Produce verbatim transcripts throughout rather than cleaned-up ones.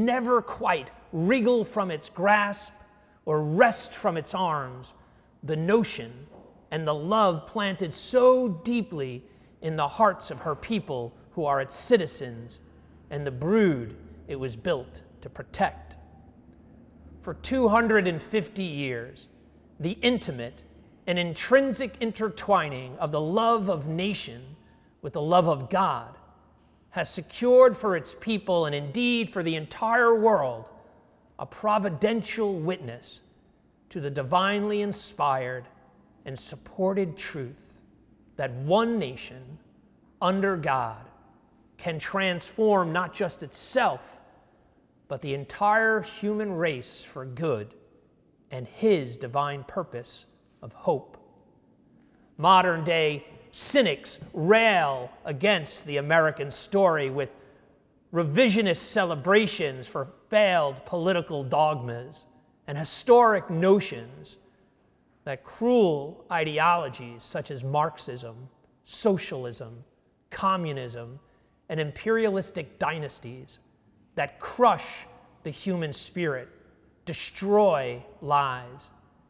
never quite wriggle from its grasp or wrest from its arms the notion and the love planted so deeply in the hearts of her people who are its citizens and the brood it was built to protect. For two hundred fifty years, the intimate and intrinsic intertwining of the love of nation with the love of God has secured for its people, and indeed for the entire world, a providential witness to the divinely inspired and supported truth that one nation under God can transform not just itself, but the entire human race for good and His divine purpose of hope. Modern day cynics rail against the American story with revisionist celebrations for failed political dogmas and historic notions that cruel ideologies such as Marxism, socialism, communism, and imperialistic dynasties that crush the human spirit, destroy lives,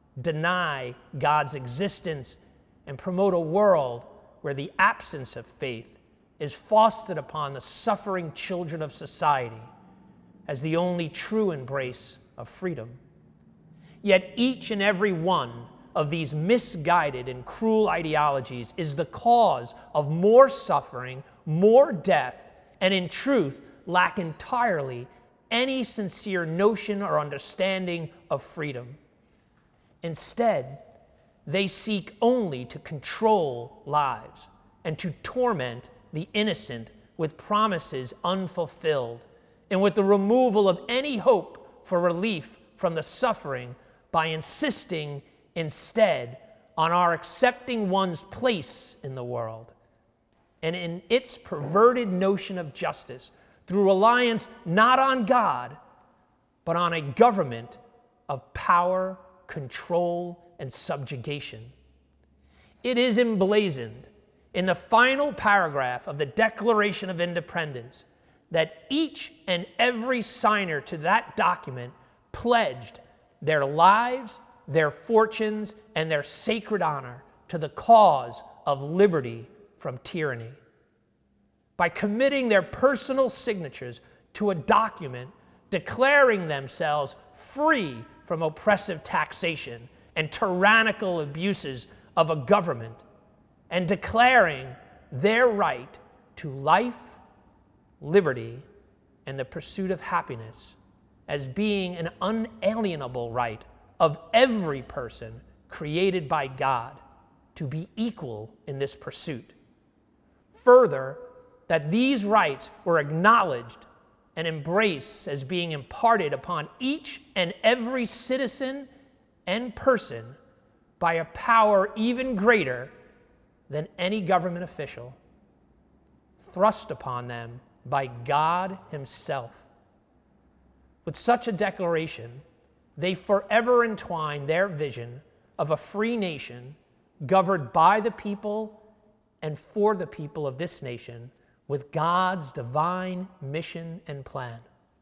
deny God's existence, and promote a world where the absence of faith is foisted upon the suffering children of society as the only true embrace of freedom. Yet each and every one of these misguided and cruel ideologies is the cause of more suffering, more death, and in truth lack entirely any sincere notion or understanding of freedom. Instead, they seek only to control lives and to torment the innocent with promises unfulfilled and with the removal of any hope for relief from the suffering by insisting instead on our accepting one's place in the world and in its perverted notion of justice through reliance not on God, but on a government of power, control, and subjugation. It is emblazoned in the final paragraph of the Declaration of Independence that each and every signer to that document pledged their lives, their fortunes, and their sacred honor to the cause of liberty from tyranny. By committing their personal signatures to a document declaring themselves free from oppressive taxation and tyrannical abuses of a government, and declaring their right to life, liberty, and the pursuit of happiness as being an unalienable right of every person created by God to be equal in this pursuit. Further, that these rights were acknowledged and embraced as being imparted upon each and every citizen and person by a power even greater than any government official, thrust upon them by God Himself. With such a declaration, they forever entwine their vision of a free nation governed by the people and for the people of this nation with God's divine mission and plan.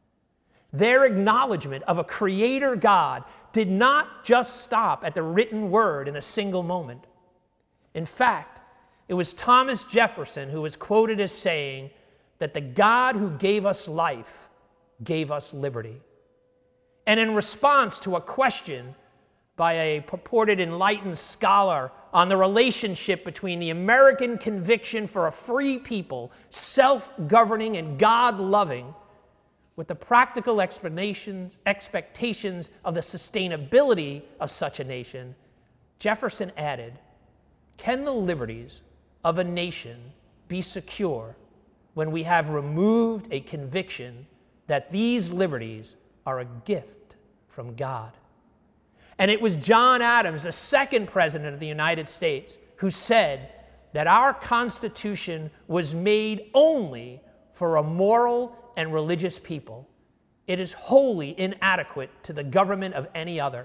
Their acknowledgement of a creator God did not just stop at the written word in a single moment. In fact, it was Thomas Jefferson who was quoted as saying that the God who gave us life gave us liberty. And in response to a question by a purported enlightened scholar on the relationship between the American conviction for a free people, self-governing and God-loving, with the practical explanations, expectations of the sustainability of such a nation, Jefferson added, "Can the liberties of a nation be secure when we have removed a conviction that these liberties are a gift from God?" And it was John Adams, the second president of the United States, who said that our Constitution was made only for a moral and religious people. It is wholly inadequate to the government of any other.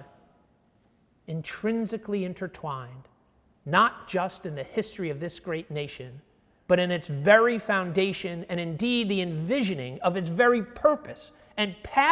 Intrinsically intertwined, not just in the history of this great nation, but in its very foundation and indeed the envisioning of its very purpose and pass